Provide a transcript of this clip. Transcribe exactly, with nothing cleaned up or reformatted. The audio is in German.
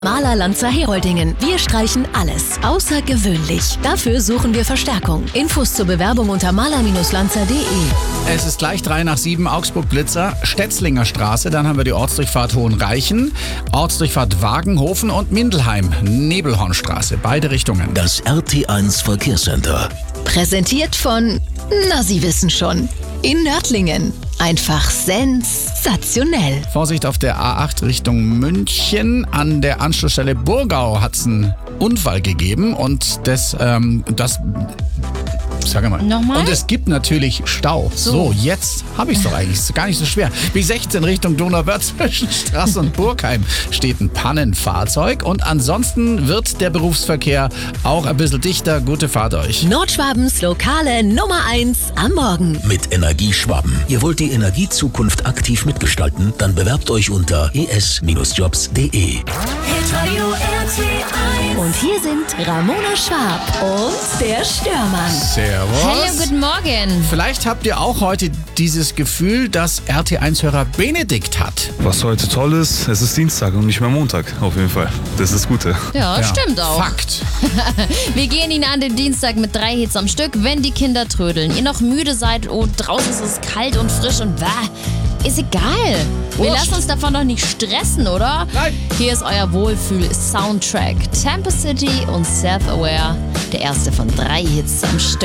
Maler Lanzer Heroldingen. Wir streichen alles außergewöhnlich. Dafür suchen wir Verstärkung. Infos zur Bewerbung unter maler Bindestrich lanzer punkt de. Es ist gleich drei nach sieben, Augsburg-Blitzer, Stetzlinger Straße. Dann haben wir die Ortsdurchfahrt Hohenreichen, Ortsdurchfahrt Wagenhofen und Mindelheim, Nebelhornstraße. Beide Richtungen. Das R T eins Verkehrscenter. Präsentiert von, na Sie wissen schon, in Nördlingen. Einfach sensationell. Vorsicht auf der A acht Richtung München. An der Anschlussstelle Burgau hat es einen Unfall gegeben und das, ähm, das Sag mal. Nochmal? Und es gibt natürlich Stau. So, so jetzt habe ich es doch eigentlich. Ist gar nicht so schwer. B sechzehn Richtung Donauwörth zwischen Straße und Burgheim steht ein Pannenfahrzeug. Und ansonsten wird der Berufsverkehr auch ein bisschen dichter. Gute Fahrt euch. Nordschwabens lokale Nummer eins am Morgen. Mit Energieschwaben. Ihr wollt die Energiezukunft aktiv mitgestalten? Dann bewerbt euch unter e s jobs punkt de. Und hier sind Ramona Schwab und der Störmann. Servus. Hallo, guten Morgen. Vielleicht habt ihr auch heute dieses Gefühl, dass R T eins-Hörer Benedikt hat. Was heute toll ist, es ist Dienstag und nicht mehr Montag, auf jeden Fall. Das ist das Gute. Ja, Ja, stimmt auch. Fakt. Wir gehen Ihnen an den Dienstag mit drei Hits am Stück, wenn die Kinder trödeln. Ihr noch müde seid, oh, draußen ist es kalt und frisch und bah, ist egal. Wir Wurscht. lassen uns davon doch nicht stressen, oder? Nein. Hier ist euer Wohlfühl-Soundtrack. Tampa City und Self-Aware. Der erste von drei Hits am Stück.